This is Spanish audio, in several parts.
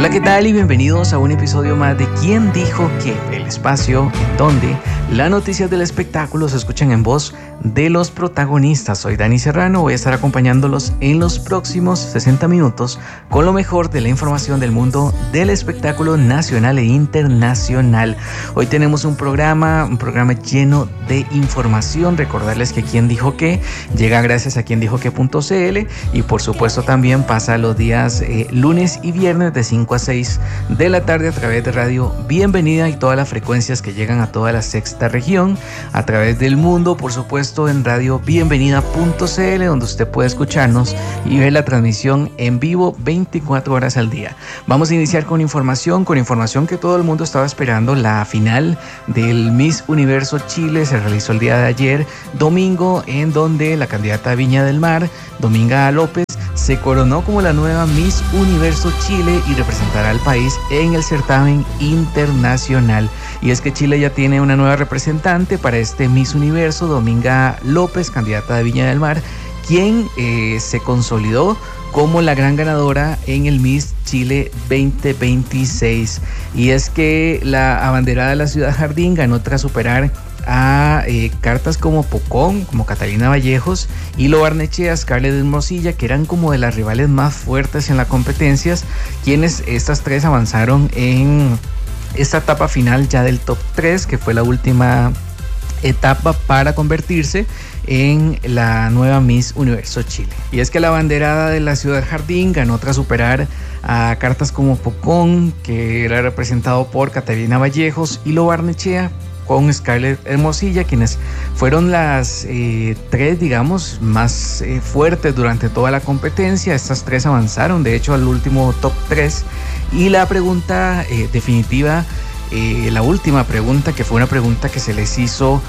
Hola, ¿qué tal? Y bienvenidos a un episodio más de ¿Quién dijo qué? El espacio en donde las noticias del espectáculo se escuchan en voz de los protagonistas. Soy Dani Serrano, voy a estar acompañándolos en los próximos 60 minutos con lo mejor de la información del mundo del espectáculo nacional e internacional. Hoy tenemos un programa lleno de información. Recordarles que ¿Quién dijo qué? Llega gracias a quiendijoque.cl y por supuesto también pasa los días lunes y viernes de 5 a 6 de la tarde a través de Radio Bienvenida y todas las frecuencias que llegan a toda la sexta región, a través del mundo, por supuesto en Radio Bienvenida.cl, donde usted puede escucharnos y ver la transmisión en vivo 24 horas al día. Vamos a iniciar con información que todo el mundo estaba esperando. La final del Miss Universo Chile se realizó el día de ayer, domingo, en donde la candidata a Viña del Mar, Dominga López, se coronó como la nueva Miss Universo Chile y representará al país en el certamen internacional. Y es que Chile ya tiene una nueva representante para este Miss Universo, Dominga López, candidata de Viña del Mar, quien se consolidó como la gran ganadora en el Miss Chile 2026. Y es que la abanderada de la Ciudad Jardín ganó tras superar a cartas como Pocón, como Catalina Vallejos y Lo Barnechea, Scarlett Hermosilla, que eran como de las rivales más fuertes en las competencias, quienes estas tres avanzaron en esta etapa final ya del top 3, que fue la última etapa para convertirse en la nueva Miss Universo Chile. Y es que la abanderada de la Ciudad Jardín ganó tras superar a cartas como Pocón, que era representado por Catalina Vallejos, y Lo Barnechea con Scarlett Hermosilla, quienes fueron las tres, digamos, más fuertes durante toda la competencia. Estas tres avanzaron, de hecho, al último top 3. Y la pregunta definitiva, la última pregunta, que fue una pregunta que se les hizo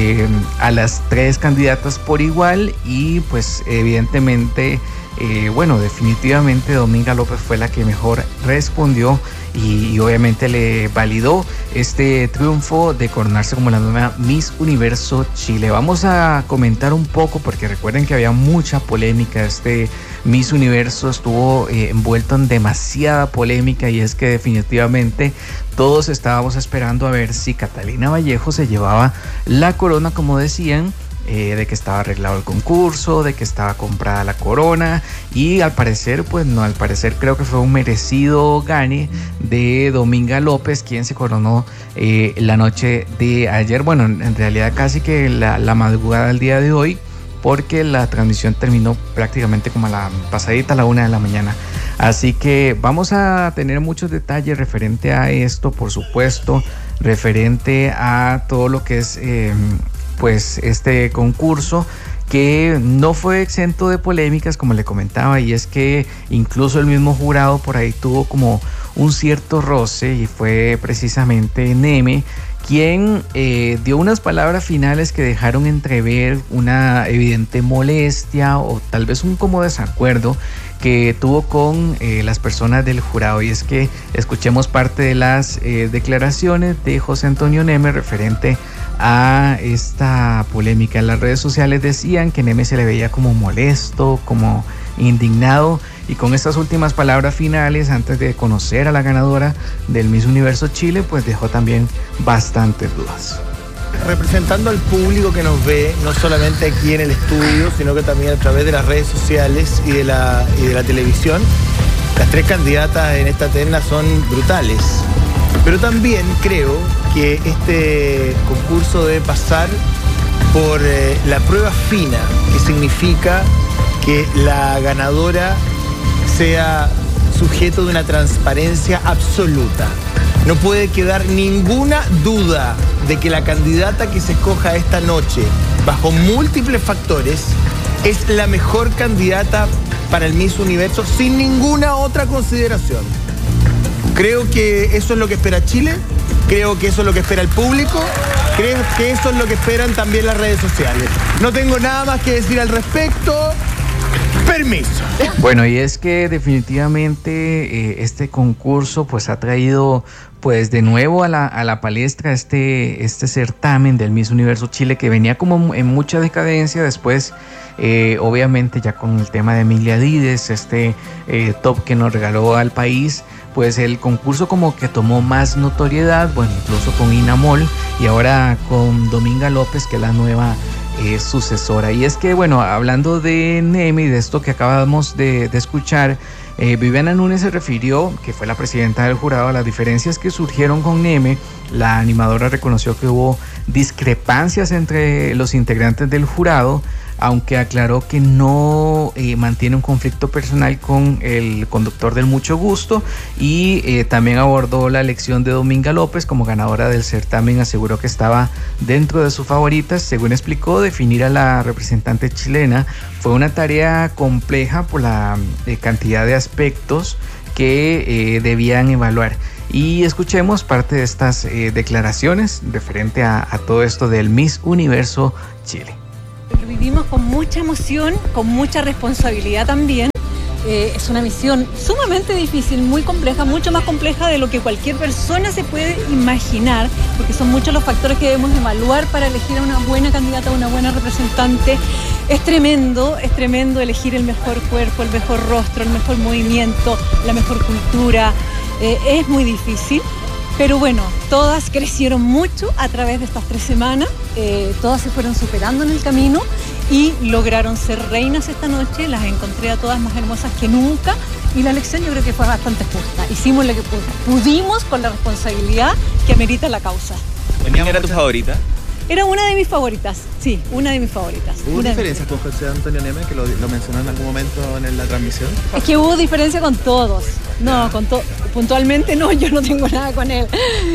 a las tres candidatas por igual, y pues evidentemente, definitivamente Dominga López fue la que mejor respondió y obviamente le validó este triunfo de coronarse como la nueva Miss Universo Chile. Vamos a comentar un poco, porque recuerden que había mucha polémica. Este Miss Universo estuvo envuelto en demasiada polémica, y es que definitivamente todos estábamos esperando a ver si Catalina Vallejo se llevaba la corona, como decían, de que estaba arreglado el concurso, de que estaba comprada la corona, y al parecer creo que fue un merecido gane de Dominga López, quien se coronó la noche de ayer, en realidad casi que la madrugada del día de hoy, porque la transmisión terminó prácticamente como a la pasadita a la 1 de la mañana. Así que vamos a tener muchos detalles referente a esto, por supuesto, referente a todo lo que es este concurso, que no fue exento de polémicas, como le comentaba, y es que incluso el mismo jurado por ahí tuvo como un cierto roce, y fue precisamente Neme quien dio unas palabras finales que dejaron entrever una evidente molestia o tal vez un como desacuerdo que tuvo con las personas del jurado. Y es que escuchemos parte de las declaraciones de José Antonio Neme referente a esta polémica. En las redes sociales decían que Neme se le veía como molesto, como indignado, y con estas últimas palabras finales, antes de conocer a la ganadora del Miss Universo Chile, pues dejó también bastantes dudas. Representando al público que nos ve, no solamente aquí en el estudio, sino que también a través de las redes sociales y de la televisión, las tres candidatas en esta terna son brutales. Pero también creo que este concurso debe pasar por la prueba fina, que significa que la ganadora sea sujeto de una transparencia absoluta. No puede quedar ninguna duda de que la candidata que se escoja esta noche, bajo múltiples factores, es la mejor candidata para el Miss Universo sin ninguna otra consideración. Creo que eso es lo que espera Chile, creo que eso es lo que espera el público, creo que eso es lo que esperan también las redes sociales. No tengo nada más que decir al respecto. Permiso. Bueno, y es que definitivamente este concurso pues ha traído pues de nuevo a la palestra este certamen del Miss Universo Chile, que venía como en mucha decadencia después, obviamente ya con el tema de Emilia Díez, top que nos regaló al país, pues el concurso como que tomó más notoriedad, bueno, incluso con Ina Moll y ahora con Dominga López, que es la nueva sucesora. Y es que, bueno, hablando de Neme y de esto que acabamos de escuchar, Viviana Núñez se refirió, que fue la presidenta del jurado, a las diferencias que surgieron con Neme. La animadora reconoció que hubo discrepancias entre los integrantes del jurado, aunque aclaró que no mantiene un conflicto personal con el conductor del Mucho Gusto, y también abordó la elección de Dominga López como ganadora del certamen. Aseguró que estaba dentro de sus favoritas. Según explicó, definir a la representante chilena fue una tarea compleja por la cantidad de aspectos que debían evaluar. Y escuchemos parte de estas declaraciones referente a todo esto del Miss Universo Chile. Lo vivimos con mucha emoción, con mucha responsabilidad también. Es una misión sumamente difícil, muy compleja, mucho más compleja de lo que cualquier persona se puede imaginar, porque son muchos los factores que debemos evaluar para elegir a una buena candidata, a una buena representante. Es tremendo elegir el mejor cuerpo, el mejor rostro, el mejor movimiento, la mejor cultura. Es muy difícil. Pero bueno, todas crecieron mucho a través de estas 3 semanas, todas se fueron superando en el camino y lograron ser reinas esta noche. Las encontré a todas más hermosas que nunca y la elección yo creo que fue bastante justa. Hicimos lo que pudimos con la responsabilidad que amerita la causa. ¿Quién era tu favorita? Era una de mis favoritas, sí, una de mis favoritas. ¿Hubo diferencias con José Antonio Neme, que lo mencionó en algún momento en la transmisión? Es que hubo diferencia con todos. No, puntualmente no, yo no tengo nada con él.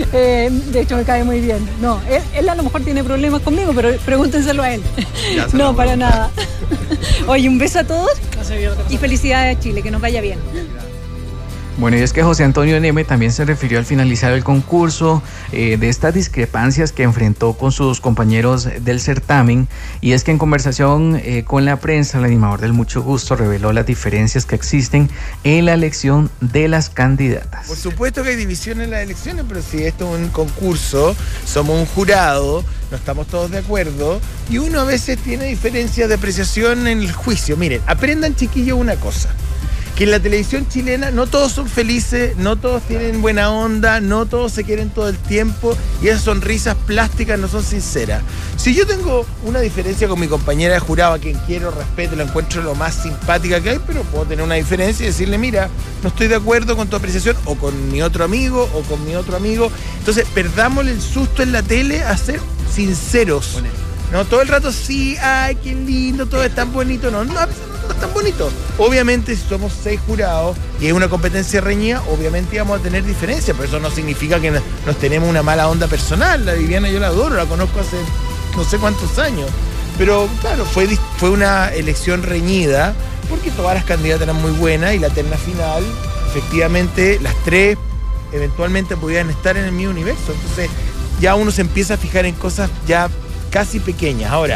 De hecho me cae muy bien. No, él a lo mejor tiene problemas conmigo, pero pregúntenselo a él. No, para nada. Oye, un beso a todos y felicidades a Chile, que nos vaya bien. Bueno, y es que José Antonio Neme también se refirió al finalizar el concurso de estas discrepancias que enfrentó con sus compañeros del certamen, y es que en conversación con la prensa, el animador del Mucho Gusto reveló las diferencias que existen en la elección de las candidatas. Por supuesto que hay división en las elecciones, pero si esto es un concurso, somos un jurado, no estamos todos de acuerdo y uno a veces tiene diferencias de apreciación en el juicio. Miren, aprendan, chiquillos, una cosa: que en la televisión chilena no todos son felices, no todos tienen buena onda, no todos se quieren todo el tiempo y esas sonrisas plásticas no son sinceras. Si yo tengo una diferencia con mi compañera de jurado, a quien quiero, respeto, la encuentro lo más simpática que hay, pero puedo tener una diferencia y decirle: mira, no estoy de acuerdo con tu apreciación, o con mi otro amigo, o con mi otro amigo. Entonces, perdámosle el susto en la tele a ser sinceros. No, todo el rato sí, ay, qué lindo, todo es tan bonito. No, a veces no es tan bonito. Obviamente, si somos 6 jurados y es una competencia reñida, obviamente vamos a tener diferencias, pero eso no significa que nos tenemos una mala onda personal. La Viviana yo la adoro, la conozco hace no sé cuántos años. Pero claro, fue una elección reñida, porque todas las candidatas eran muy buenas y la terna final, efectivamente, las 3 eventualmente podían estar en el mismo universo. Entonces ya uno se empieza a fijar en cosas ya casi pequeñas. Ahora,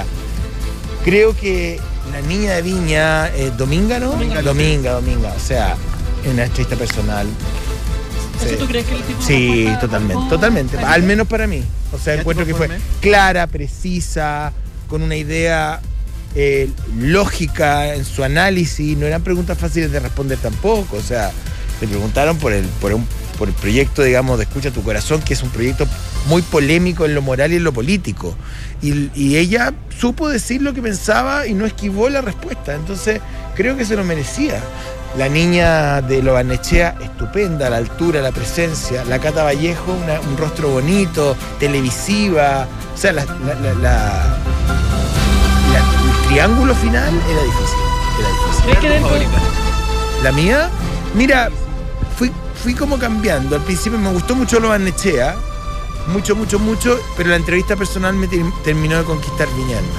creo que la niña de Viña, Dominga, ¿no? Dominga. O sea, es una estrella personal. Sí. ¿Tú crees que el tipo sí, totalmente. Al menos para mí. O sea, encuentro que fue clara, precisa, con una idea lógica en su análisis. No eran preguntas fáciles de responder tampoco. O sea, le preguntaron por el proyecto, digamos, de Escucha tu Corazón, que es un proyecto muy polémico en lo moral y en lo político. Y ella supo decir lo que pensaba y no esquivó la respuesta. Entonces, creo que se lo merecía. La niña de Lo Barnechea, estupenda, la altura, la presencia. La Cata Vallejo, un rostro bonito, televisiva. O sea, el triángulo final era difícil. ¿Crees que era el favorita? La mía, mira, fui como cambiando. Al principio me gustó mucho Lo Barnechea, mucho, pero la entrevista personal me terminó de conquistar Viña del Mar.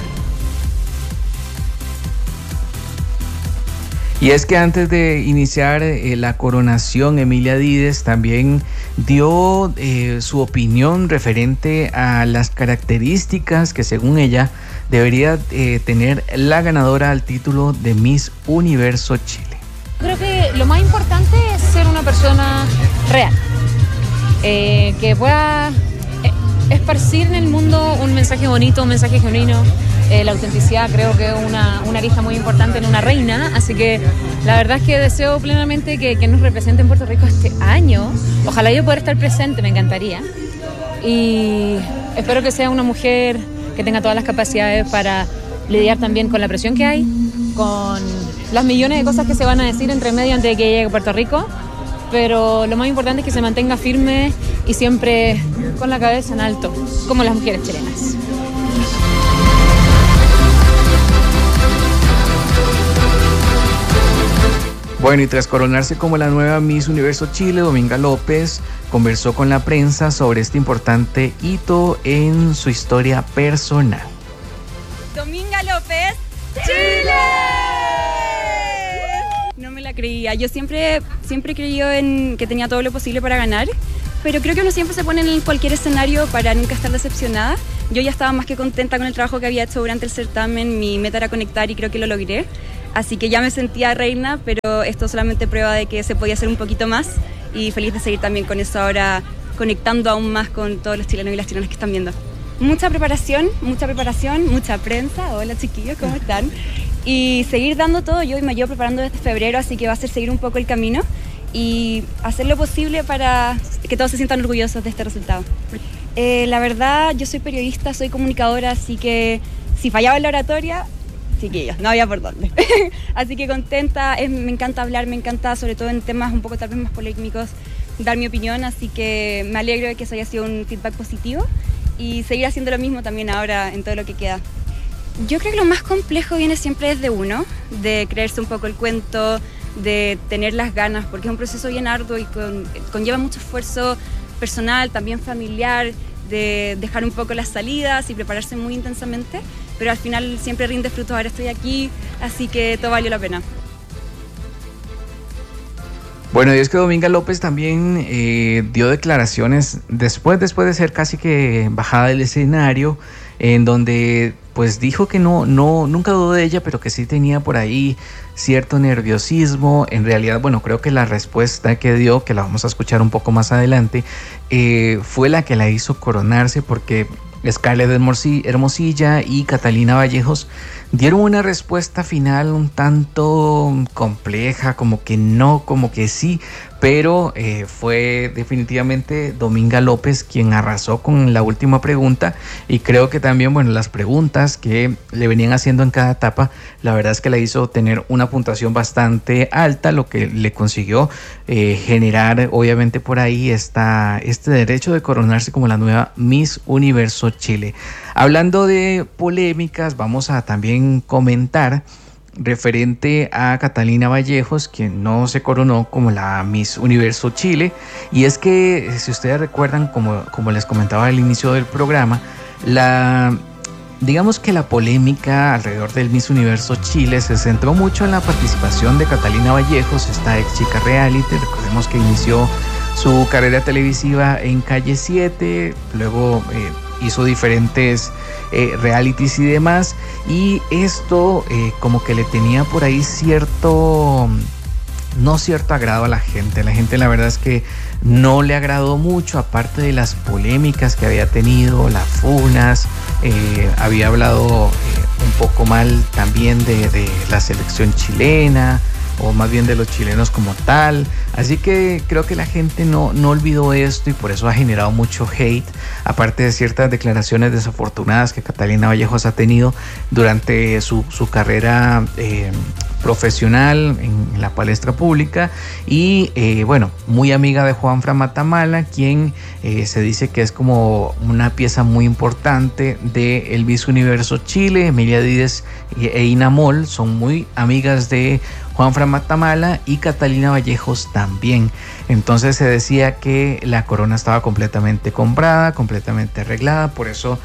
Y es que antes de iniciar la coronación, Emilia Díez también dio su opinión referente a las características que, según ella, debería tener la ganadora al título de Miss Universo Chile. Creo que lo más importante es ser una persona real. que pueda esparcir en el mundo un mensaje bonito, un mensaje genuino. La autenticidad creo que es una arista muy importante en una reina, así que la verdad es que deseo plenamente que nos represente en Puerto Rico este año. Ojalá yo pueda estar presente, me encantaría. Y espero que sea una mujer que tenga todas las capacidades para lidiar también con la presión que hay, con las millones de cosas que se van a decir entre medio antes de que llegue a Puerto Rico, pero lo más importante es que se mantenga firme y siempre con la cabeza en alto, como las mujeres chilenas. Bueno, y tras coronarse como la nueva Miss Universo Chile, Dominga López conversó con la prensa sobre este importante hito en su historia personal. Dominga López, Chile. No me la creía. Yo siempre he creído en que tenía todo lo posible para ganar, pero creo que uno siempre se pone en cualquier escenario para nunca estar decepcionada. Yo ya estaba más que contenta con el trabajo que había hecho durante el certamen. Mi meta era conectar y creo que lo logré. Así que ya me sentía reina, pero esto solamente prueba de que se podía hacer un poquito más y feliz de seguir también con eso ahora, conectando aún más con todos los chilenos y las chilenas que están viendo. Mucha preparación, mucha prensa. Hola chiquillos, ¿cómo están? Y seguir dando todo. Yo me llevo preparando desde febrero, así que va a ser seguir un poco el camino y hacer lo posible para que todos se sientan orgullosos de este resultado. La verdad, yo soy periodista, soy comunicadora, así que si fallaba en la oratoria, chiquillos, no había por dónde. Así que contenta, me encanta hablar, me encanta sobre todo en temas un poco tal vez más polémicos, dar mi opinión, así que me alegro de que eso haya sido un feedback positivo y seguir haciendo lo mismo también ahora en todo lo que queda. Yo creo que lo más complejo viene siempre desde uno, de creerse un poco el cuento, de tener las ganas, porque es un proceso bien arduo y conlleva mucho esfuerzo personal, también familiar, de dejar un poco las salidas y prepararse muy intensamente, pero al final siempre rinde frutos. Ahora estoy aquí, así que todo valió la pena. Bueno, y es que Dominga López también dio declaraciones después de ser casi que bajada del escenario, en donde pues dijo que nunca dudó de ella, pero que sí tenía por ahí cierto nerviosismo. En realidad, bueno, creo que la respuesta que dio, que la vamos a escuchar un poco más adelante, fue la que la hizo coronarse, porque Scarlett Hermosilla y Catalina Vallejos dieron una respuesta final un tanto compleja, como que no, como que sí, pero fue definitivamente Dominga López quien arrasó con la última pregunta, y creo que también, bueno, las preguntas que le venían haciendo en cada etapa, la verdad es que la hizo tener una puntuación bastante alta, lo que le consiguió generar obviamente por ahí este derecho de coronarse como la nueva Miss Universo Chile. Hablando de polémicas, vamos a también comentar referente a Catalina Vallejos, quien no se coronó como la Miss Universo Chile, y es que, si ustedes recuerdan, como les comentaba al inicio del programa, digamos que la polémica alrededor del Miss Universo Chile se centró mucho en la participación de Catalina Vallejos, esta ex chica reality. Recordemos que inició su carrera televisiva en Calle 7, luego hizo diferentes realities y demás, y esto como que le tenía por ahí cierto agrado a la gente. La verdad es que no le agradó mucho, aparte de las polémicas que había tenido, las funas, había hablado un poco mal también de la selección chilena, o más bien de los chilenos como tal. Así que creo que la gente no olvidó esto, y por eso ha generado mucho hate, aparte de ciertas declaraciones desafortunadas que Catalina Vallejos ha tenido durante su carrera profesional en la palestra pública. Y bueno, muy amiga de Juanfra Matamala, quien se dice que es como una pieza muy importante de el Miss Universo Chile. Emilia Díez e Ina Moll son muy amigas de Juanfra Matamala, y Catalina Vallejos también. Entonces se decía que la corona estaba completamente comprada, completamente arreglada. Por eso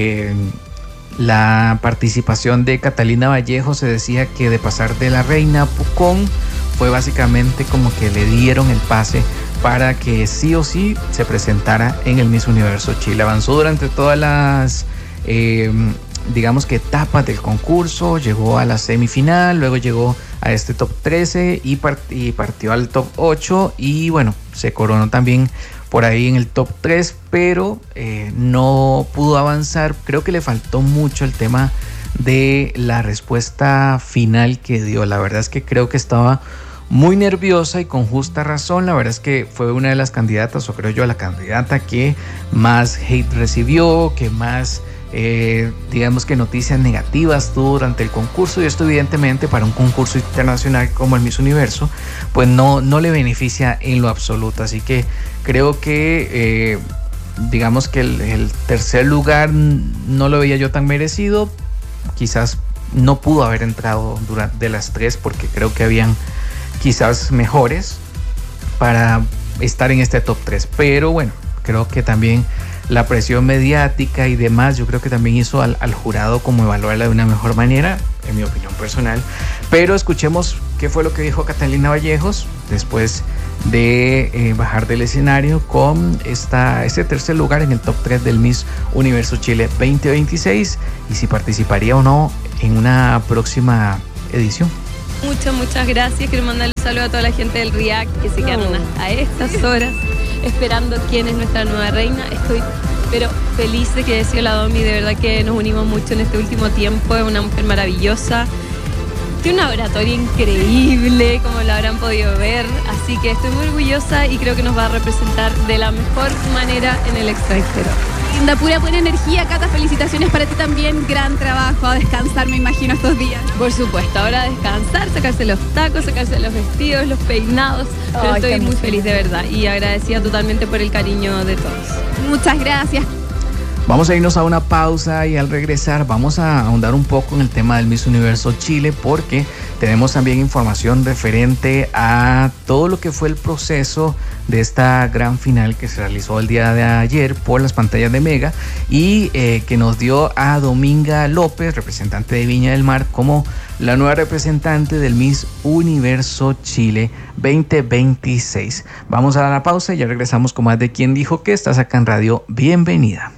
la participación de Catalina Vallejos, se decía que de pasar de la reina a Pucón fue básicamente como que le dieron el pase para que sí o sí se presentara en el Miss Universo Chile. Avanzó durante todas las digamos que etapas del concurso, llegó a la semifinal, luego llegó a este top 13 y partió al top 8, y bueno, se coronó también por ahí en el top 3, pero no pudo avanzar. Creo que le faltó mucho el tema de la respuesta final que dio. La verdad es que creo que estaba muy nerviosa y con justa razón. La verdad es que fue una de las candidatas, o creo yo la candidata que más hate recibió, que más digamos que noticias negativas tuvo durante el concurso, y esto evidentemente para un concurso internacional como el Miss Universo pues no le beneficia en lo absoluto. Así que creo que digamos que el tercer lugar no lo veía yo tan merecido. Quizás no pudo haber entrado de las 3, porque creo que habían quizás mejores para estar en este top 3, pero bueno, creo que también la presión mediática y demás, yo creo que también hizo al jurado como evaluarla de una mejor manera, en mi opinión personal. Pero escuchemos qué fue lo que dijo Catalina Vallejos después de bajar del escenario con este tercer lugar en el top 3 del Miss Universo Chile 2026, y si participaría o no en una próxima edición. Muchas gracias. Quiero mandarle un saludo a toda la gente del REACT que se quedaron a estas horas esperando quién es nuestra nueva reina. Estoy pero feliz de que haya sido la Domi, de verdad que nos unimos mucho en este último tiempo. Es una mujer maravillosa, tiene una oratoria increíble, como la habrán podido ver, así que estoy muy orgullosa y creo que nos va a representar de la mejor manera en el extranjero. Linda, pura buena energía. Cata, felicitaciones para ti también, gran trabajo, a descansar me imagino estos días. Por supuesto, ahora a descansar, sacarse los tacos, sacarse los vestidos, los peinados, pero estoy muy feliz de verdad y agradecida totalmente por el cariño de todos. Muchas gracias. Vamos a irnos a una pausa y al regresar vamos a ahondar un poco en el tema del Miss Universo Chile, porque tenemos también información referente a todo lo que fue el proceso de esta gran final que se realizó el día de ayer por las pantallas de Mega, y que nos dio a Dominga López, representante de Viña del Mar, como la nueva representante del Miss Universo Chile 2026. Vamos a dar la pausa y ya regresamos con más de Quién Dijo Qué. Estás acá en Radio Bienvenida.